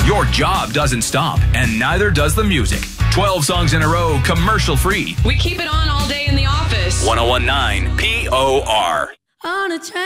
Your job doesn't stop, and neither does the music. 12 songs in a row, commercial-free. We keep it on all day in the office. 1019 POR. On a train.